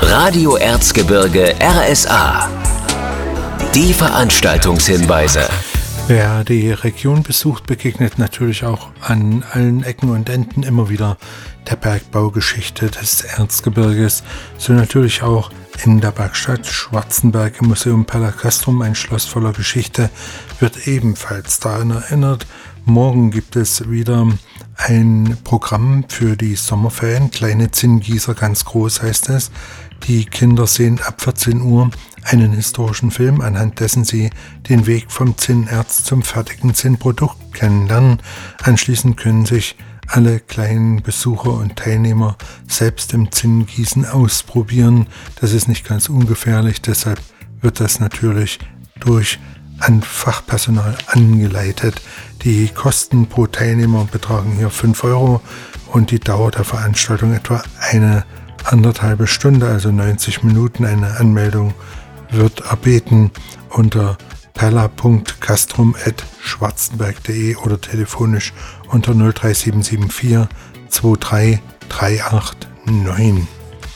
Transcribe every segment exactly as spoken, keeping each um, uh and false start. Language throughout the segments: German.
Radio Erzgebirge R S A. Die Veranstaltungshinweise. Wer die Region besucht, begegnet natürlich auch an allen Ecken und Enden immer wieder der Bergbaugeschichte des Erzgebirges. So natürlich auch in der Bergstadt Schwarzenberg im Museum Pellacastrum, ein Schloss voller Geschichte, wird ebenfalls daran erinnert. Morgen gibt es wieder ein Programm für die Sommerferien. Kleine Zinngießer, ganz groß heißt es. Die Kinder sehen ab vierzehn Uhr einen historischen Film, anhand dessen sie den Weg vom Zinnerz zum fertigen Zinnprodukt kennenlernen. Anschließend können sich alle kleinen Besucher und Teilnehmer selbst im Zinngießen ausprobieren. Das ist nicht ganz ungefährlich, deshalb wird das natürlich durch an Fachpersonal angeleitet. Die Kosten pro Teilnehmer betragen hier fünf Euro und die Dauer der Veranstaltung etwa eine anderthalbe Stunde, also neunzig Minuten. Eine Anmeldung wird erbeten unter pella punkt castrum at schwarzenberg punkt de oder telefonisch unter null drei sieben sieben vier zwei drei drei acht neun.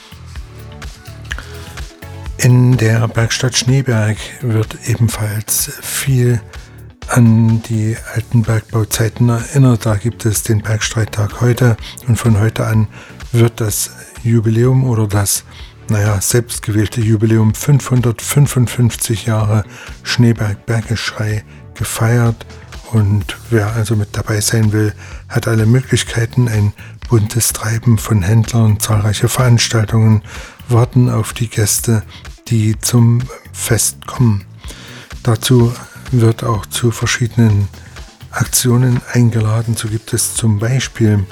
In der Bergstadt Schneeberg wird ebenfalls viel an die alten Bergbauzeiten erinnert. Da gibt es den Bergstreittag heute und von heute an wird das Jubiläum oder das, naja, selbstgewählte Jubiläum fünfhundertfünfundfünfzig Jahre Schneeberg Bergeschrei gefeiert. Und wer also mit dabei sein will, hat alle Möglichkeiten. Ein buntes Treiben von Händlern, zahlreiche Veranstaltungen warten auf die Gäste, die zum Fest kommen. Dazu wird auch zu verschiedenen Aktionen eingeladen. So gibt es zum Beispiel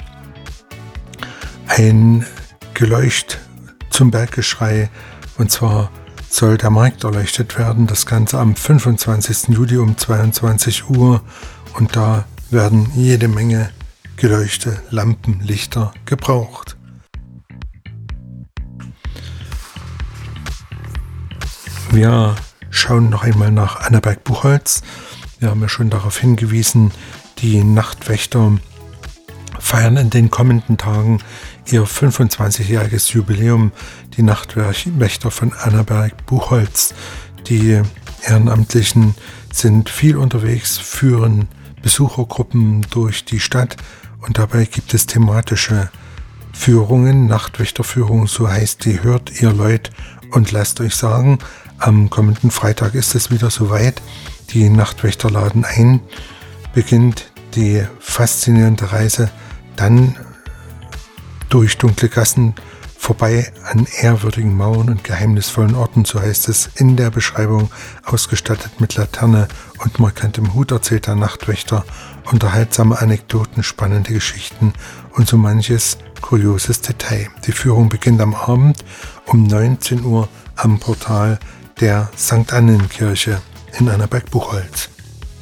ein Geleucht zum Berggeschrei, und zwar soll der Markt erleuchtet werden. Das Ganze am fünfundzwanzigsten Juli um zweiundzwanzig Uhr, und da werden jede Menge Geleuchte, Lampen, Lichter gebraucht. Wir schauen noch einmal nach Annaberg-Buchholz. Wir haben ja schon darauf hingewiesen, die Nachtwächter feiern in den kommenden Tagen ihr fünfundzwanzigjähriges Jubiläum. Die Nachtwächter von Annaberg-Buchholz. Die Ehrenamtlichen sind viel unterwegs, führen Besuchergruppen durch die Stadt und dabei gibt es thematische Führungen, Nachtwächterführung, so heißt die. Hört ihr Leut und lasst euch sagen. Am kommenden Freitag ist es wieder soweit. Die Nachtwächter laden ein. Beginnt die faszinierende Reise dann durch dunkle Gassen, vorbei an ehrwürdigen Mauern und geheimnisvollen Orten, so heißt es in der Beschreibung. Ausgestattet mit Laterne und markantem Hut erzählt der Nachtwächter unterhaltsame Anekdoten, spannende Geschichten und so manches kurioses Detail. Die Führung beginnt am Abend um neunzehn Uhr am Portal der Sankt Annenkirche in Annaberg-Buchholz.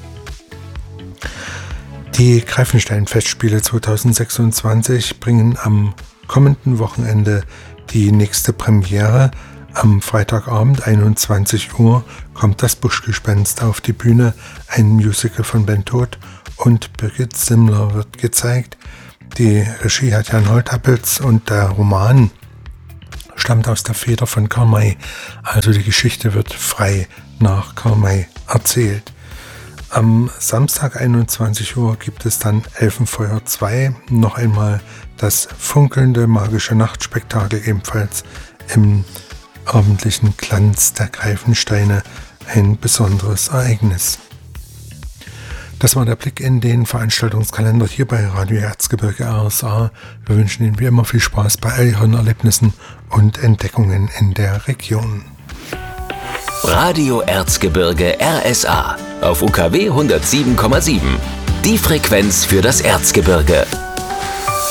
Die Greifenstein-Festspiele zweitausendsechsundzwanzig bringen am kommenden Wochenende die nächste Premiere. Am Freitagabend einundzwanzig Uhr kommt das Buschgespenst auf die Bühne. Ein Musical von Ben Todt und Birgit Simmler wird gezeigt. Die Regie hat Jan Holtappels und der Roman stammt aus der Feder von Karl May. Also die Geschichte wird frei nach Karl May erzählt. Am Samstag einundzwanzig Uhr gibt es dann Elfenfeuer zwei, noch einmal das funkelnde magische Nachtspektakel, ebenfalls im abendlichen Glanz der Greifensteine, ein besonderes Ereignis. Das war der Blick in den Veranstaltungskalender hier bei Radio Erzgebirge R S A. Wir wünschen Ihnen wie immer viel Spaß bei all Ihren Erlebnissen und Entdeckungen in der Region. Radio Erzgebirge R S A auf U K W hundertsieben Komma sieben. Die Frequenz für das Erzgebirge.